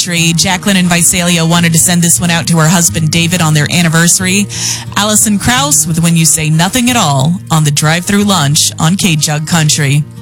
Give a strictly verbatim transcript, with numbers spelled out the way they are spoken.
Country. Jacqueline and Visalia wanted to send this one out to her husband David on their anniversary. Allison Krauss with When You Say Nothing at All on the drive-through lunch on K-Jug Country.